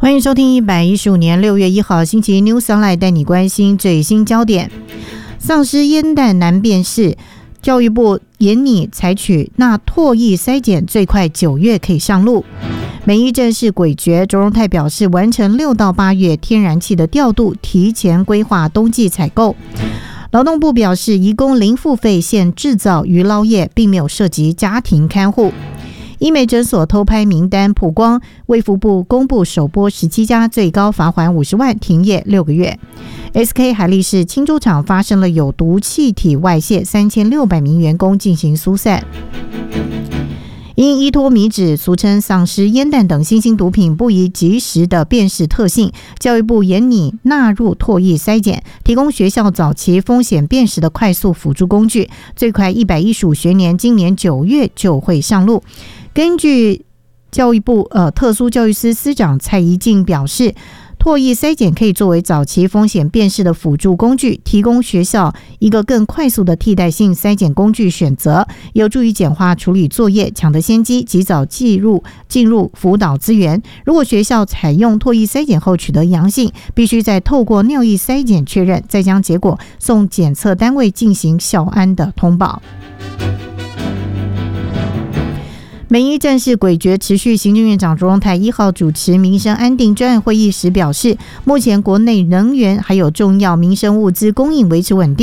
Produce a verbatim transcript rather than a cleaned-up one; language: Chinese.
欢迎收听一百一十五年六月一号星期一 News Online， 带你关心最新焦点。丧尸烟弹难辨识，教育部研拟采取那唾液筛检，最快九月可以上路。美伊正式诡谲，卓荣泰表示完成六到八月天然气的调度，提前规划冬季采购。劳动部表示，移工零付费现制造渔捞业，并没有涉及家庭看护。医美诊所偷拍名单曝光，卫福部公布首波十七家，最高罚款五十万，停业六个月。S K 海力士青州厂发生了有毒气体外泄，三千六百名员工进行疏散。因依托米脂，俗称丧尸烟弹等新兴毒品不宜及时的辨识特性，教育部研拟纳入唾液筛检，提供学校早期风险辨识的快速辅助工具，最快一百一十五学年今年九月就会上路。根据教育部呃特殊教育司司长蔡宜静表示，唾液筛检可以作为早期风险辨识的辅助工具，提供学校一个更快速的替代性筛检工具选择，有助于简化处理作业，抢得先机，及早进入进入辅导资源。如果学校采用唾液筛检后取得阳性，必须再透过尿液筛检确认，再将结果送检测单位进行校安的通报。美伊战事诡谲持续，行政院长卓荣泰一号主持民生安定专案会议时表示，目前国内能源还有重要民生物资供应维持稳定。